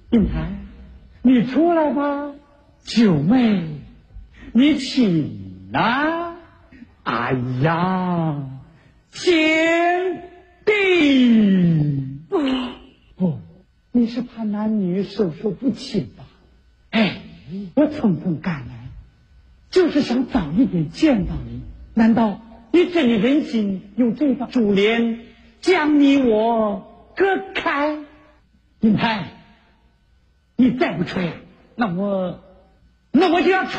英台，你出来吧。九妹，你请啊。哎呀，贤弟。不，你是怕男女授受不亲吧？哎，我匆匆赶来，就是想早一点见到你。难道你这里忍心用这个珠帘将你我隔开？英台，你再不吹，那我就要